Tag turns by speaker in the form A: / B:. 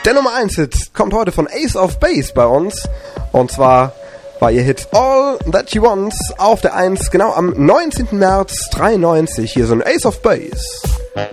A: Der Nummer 1 Hit kommt heute von Ace of Base bei uns. Und zwar war ihr Hit All That She Wants auf der 1, genau am 19. März 93. Hier so ein Ace of Base.